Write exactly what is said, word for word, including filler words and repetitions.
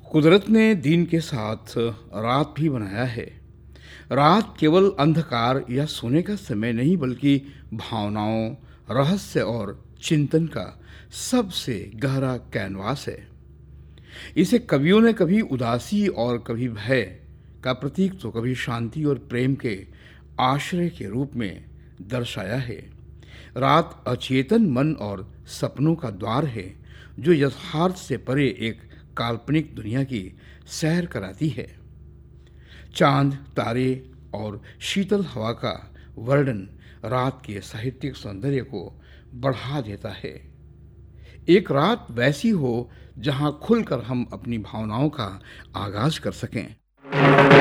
कुदरत ने दिन के साथ रात भी बनाया है। रात केवल अंधकार या सोने का समय नहीं, बल्कि भावनाओं, रहस्य और चिंतन का सबसे गहरा कैनवास है। इसे कवियों ने कभी उदासी और कभी भय का प्रतीक, तो कभी शांति और प्रेम के आश्रय के रूप में दर्शाया है। रात अचेतन मन और सपनों का द्वार है, जो यथार्थ से परे एक काल्पनिक दुनिया की सैर कराती है। चांद, तारे और शीतल हवा का वर्णन रात के साहित्यिक सौंदर्य को बढ़ा देता है। एक रात वैसी हो जहां खुलकर हम अपनी भावनाओं का आगाज कर सकें।